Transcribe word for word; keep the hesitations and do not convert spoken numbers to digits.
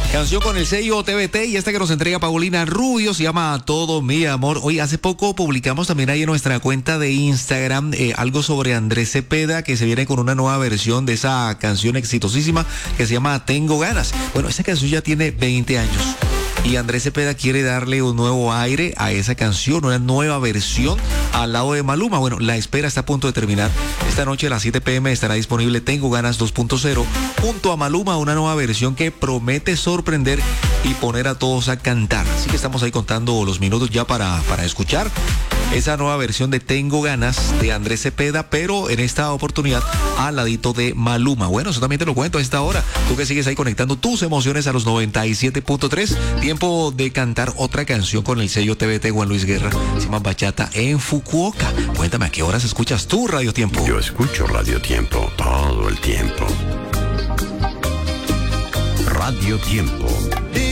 Canción con el sello T V T y esta que nos entrega Paulina Rubio se llama Todo Mi Amor. Hoy hace poco publicamos también ahí en nuestra cuenta de Instagram eh, algo sobre Andrés Cepeda, que se viene con una nueva versión de esa canción exitosísima que se llama Tengo Ganas. Bueno, esa canción ya tiene veinte años. Y Andrés Cepeda quiere darle un nuevo aire a esa canción, una nueva versión al lado de Maluma. Bueno, la espera está a punto de terminar. Esta noche a las siete p m estará disponible Tengo Ganas dos punto cero junto a Maluma, una nueva versión que promete sorprender y poner a todos a cantar. Así que estamos ahí contando los minutos ya para, para escuchar esa nueva versión de Tengo Ganas de Andrés Cepeda, pero en esta oportunidad al ladito de Maluma. Bueno, eso también te lo cuento a esta hora. Tú que sigues ahí conectando tus emociones a los noventa y siete punto tres. Tiempo de cantar otra canción con el sello T V T Juan Luis Guerra. Se llama Bachata en Fukuoka. Cuéntame, ¿a qué horas escuchas tú Radio Tiempo? Yo escucho Radio Tiempo todo el tiempo. Radio Tiempo.